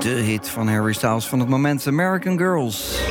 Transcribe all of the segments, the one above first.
De hit van Harry Styles van het moment, American Girls.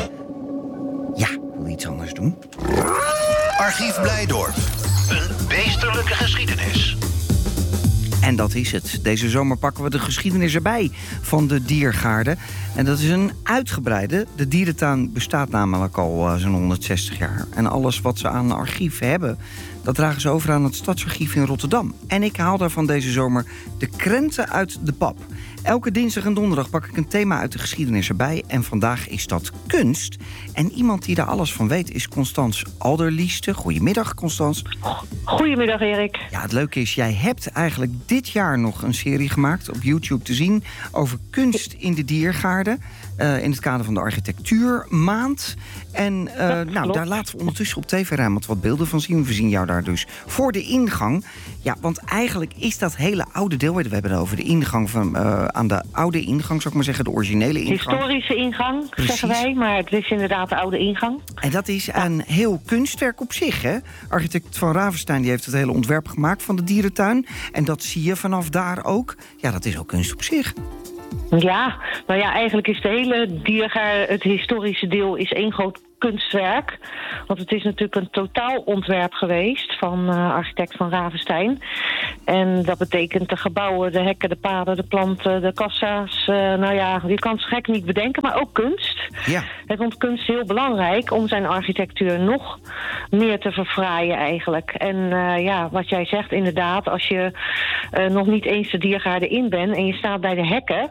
Ja, ik wil iets anders doen. Archief Blijdorp. Een beesterlijke geschiedenis. En dat is het. Deze zomer pakken we de geschiedenis erbij van de Diergaarde. En dat is een uitgebreide. De dierentuin bestaat namelijk al zo'n 160 jaar. En alles wat ze aan archief hebben, dat dragen ze over aan het Stadsarchief in Rotterdam. En ik haal daarvan deze zomer de krenten uit de pap. Elke dinsdag en donderdag pak ik een thema uit de geschiedenis erbij. En vandaag is dat kunst. En iemand die daar alles van weet is Constance Alderlieste. Goedemiddag, Constance. Goedemiddag, Erik. Ja, het leuke is, jij hebt eigenlijk dit jaar nog een serie gemaakt op YouTube te zien over kunst in de Diergaarde. In het kader van de Architectuurmaand. En daar laten we ondertussen op TV-Rijnmond wat beelden van zien. We zien jou daar dus voor de ingang. Ja, want eigenlijk is dat hele oude deel, we hebben het over de ingang van, aan de oude ingang, zou ik maar zeggen, de originele ingang. Historische ingang, precies, zeggen wij, maar het is inderdaad de oude ingang. En dat is een heel kunstwerk op zich, hè? Architect Van Ravenstein die heeft het hele ontwerp gemaakt van de dierentuin. En dat zie je vanaf daar ook. Ja, dat is ook kunst op zich. Ja, nou ja, eigenlijk is de hele Diergaarde, het historische deel, is één groot kunstwerk. Want het is natuurlijk een totaalontwerp geweest van architect Van Ravenstein. En dat betekent de gebouwen, de hekken, de paden, de planten, de kassa's. Je kan het gek niet bedenken, maar ook kunst. Ja. Hij vond kunst heel belangrijk om zijn architectuur nog meer te verfraaien eigenlijk. En wat jij zegt inderdaad, als je nog niet eens de Diergaarde in bent en je staat bij de hekken,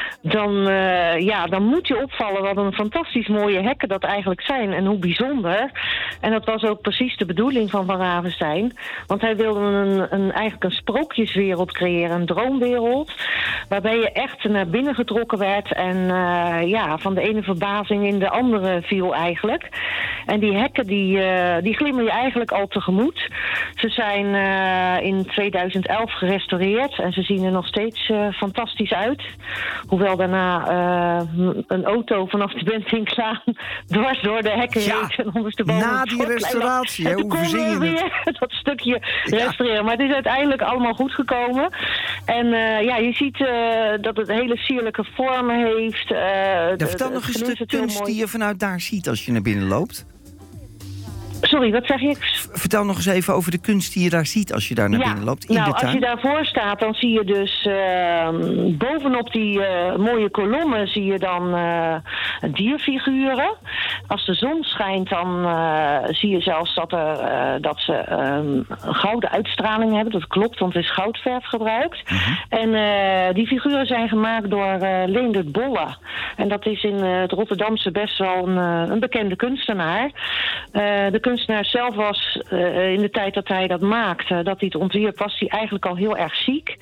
dan moet je opvallen wat een fantastisch mooie hekken dat eigenlijk zijn. En hoe bijzonder. En dat was ook precies de bedoeling van Van Ravenstein. Want hij wilde eigenlijk een sprookjeswereld creëren. Een droomwereld. Waarbij je echt naar binnen getrokken werd. En van de ene verbazing in de andere viel eigenlijk. En die hekken die glimmen je eigenlijk al tegemoet. Ze zijn in 2011 gerestaureerd. En ze zien er nog steeds fantastisch uit. Hoewel daarna een auto vanaf de Bentinklaan dwars door de hekken reed. En ondersteboven na die restauratie, hoe verzin je weer dat stukje restaureren. Maar het is uiteindelijk allemaal goed gekomen. En je ziet dat het hele sierlijke vormen heeft. Vertel nog eens de kunst die je vanuit daar ziet als je naar binnen loopt. Sorry, wat zeg je? Vertel nog eens even over de kunst die je daar ziet als je daar naar binnen loopt in de tuin. Als je daarvoor staat, dan zie je dus bovenop die mooie kolommen zie je dan dierfiguren. Als de zon schijnt, dan zie je zelfs dat ze een gouden uitstraling hebben. Dat klopt, want er is goudverf gebruikt. Uh-huh. En die figuren zijn gemaakt door Leendert Bolle. En dat is in het Rotterdamse best wel een bekende kunstenaar. De kunstenaar zelf was in de tijd dat hij dat maakte, dat hij het ontwierp, was hij eigenlijk al heel erg ziek.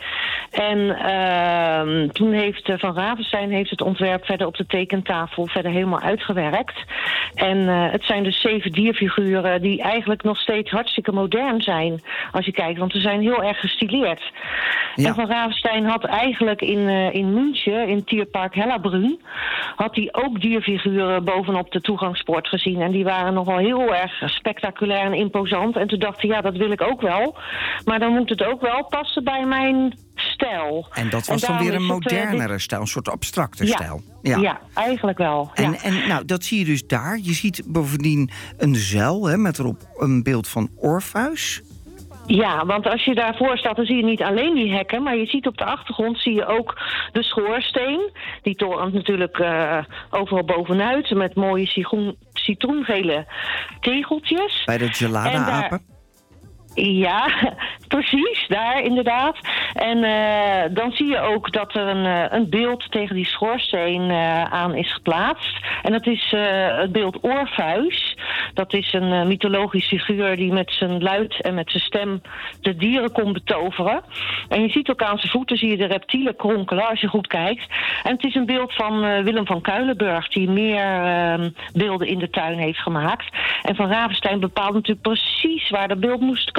En toen heeft Van Ravenstein het ontwerp verder op de tekentafel verder helemaal uitgewerkt. En het zijn dus 7 dierfiguren die eigenlijk nog steeds hartstikke modern zijn, als je kijkt, want ze zijn heel erg gestileerd. Ja. En Van Ravenstein had eigenlijk in München, in Tierpark Hellabrunn, had hij ook dierfiguren bovenop de toegangspoort gezien. En die waren nogal heel erg spectaculair en imposant. En toen dacht hij, dat wil ik ook wel. Maar dan moet het ook wel passen bij mijn stijl. En dat was dan weer een modernere stijl, een soort abstracte stijl. Ja, eigenlijk wel. En dat zie je dus daar. Je ziet bovendien een zuil met erop een beeld van Orpheus. Ja, want als je daarvoor staat, dan zie je niet alleen die hekken, maar je ziet op de achtergrond zie je ook de schoorsteen. Die torent natuurlijk overal bovenuit met mooie citroengele tegeltjes. Bij de gelade-apen? Ja, precies, daar inderdaad. En dan zie je ook dat er een beeld tegen die schoorsteen aan is geplaatst. En dat is het beeld Orpheus. Dat is een mythologisch figuur die met zijn luid en met zijn stem de dieren kon betoveren. En je ziet ook aan zijn voeten zie je de reptielen kronkelen als je goed kijkt. En het is een beeld van Willem van Kuilenburg, die meer beelden in de tuin heeft gemaakt. En Van Ravenstein bepaalt natuurlijk precies waar dat beeld moest komen.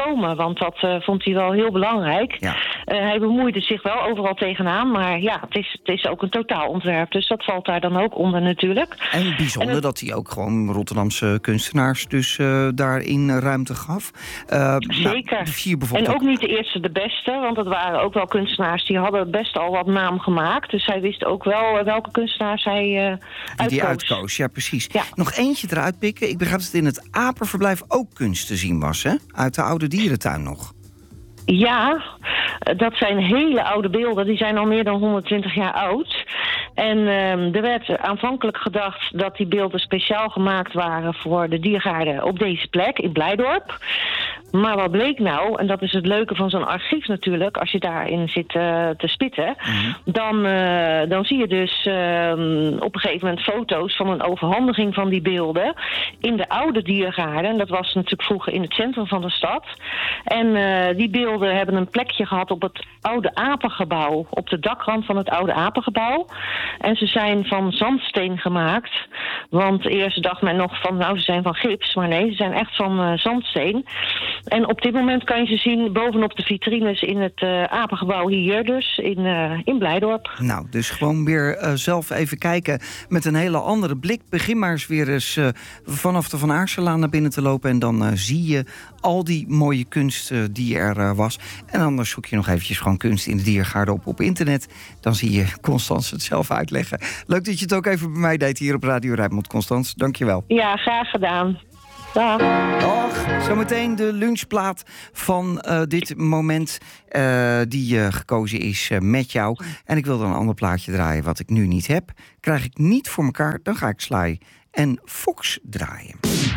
komen. Want dat vond hij wel heel belangrijk. Ja. Hij bemoeide zich wel overal tegenaan. Maar ja, het is ook een totaalontwerp. Dus dat valt daar dan ook onder natuurlijk. En bijzonder dat hij ook gewoon Rotterdamse kunstenaars dus daarin ruimte gaf. Zeker. En ook niet de eerste de beste. Want het waren ook wel kunstenaars die hadden best al wat naam gemaakt. Dus hij wist ook wel welke kunstenaars hij uitkoos. Ja, precies. Ja. Nog eentje eruit pikken. Ik begrijp dat in het apenverblijf ook kunst te zien was, hè? Uit de oude dierentuin nog. Ja, dat zijn hele oude beelden. Die zijn al meer dan 120 jaar oud. En er werd aanvankelijk gedacht dat die beelden speciaal gemaakt waren voor de diergaarden op deze plek, in Blijdorp. Maar wat bleek nou, en dat is het leuke van zo'n archief natuurlijk, als je daarin zit te spitten, dan zie je dus op een gegeven moment foto's van een overhandiging van die beelden in de oude diergaarden. En dat was natuurlijk vroeger in het centrum van de stad. En die beelden hebben een plekje gehad op het oude apengebouw, op de dakrand van het oude apengebouw. En ze zijn van zandsteen gemaakt. Want eerst dacht men nog van, nou, ze zijn van gips. Maar nee, ze zijn echt van zandsteen. En op dit moment kan je ze zien bovenop de vitrines in het apengebouw hier dus, in Blijdorp. Nou, dus gewoon weer zelf even kijken met een hele andere blik. Begin maar eens weer eens vanaf de Van Aartsenlaan naar binnen te lopen. En dan zie je al die mooie kunst die er was. En anders zoek je nog eventjes gewoon kunst in de diergaarden op internet. Dan zie je Constance het zelf uitleggen. Leuk dat je het ook even bij mij deed hier op Radio Rijnmond, Constance. Dank je wel. Ja, graag gedaan. Dag. Dag. Zometeen de lunchplaat van dit moment die gekozen is met jou. En ik wil dan een ander plaatje draaien wat ik nu niet heb. Krijg ik niet voor elkaar, dan ga ik Sly en Fox draaien.